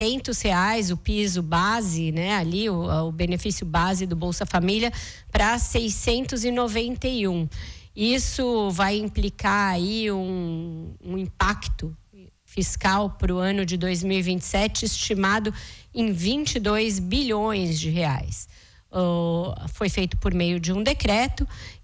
R$600 o piso base, né? Ali o benefício base do Bolsa Família para 691. Isso vai implicar aí um impacto fiscal para o ano de 2027 estimado em 22 bilhões de reais. Foi feito por meio de um decreto